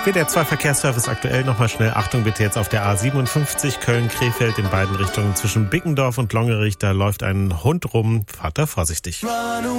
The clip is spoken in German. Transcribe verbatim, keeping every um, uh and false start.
W D R zwei Verkehrsservice aktuell nochmal schnell. Achtung bitte jetzt auf der A siebenundfünfzig Köln-Krefeld in beiden Richtungen zwischen Bickendorf und Longerich. Da läuft ein Hund rum. Fahrt da vorsichtig.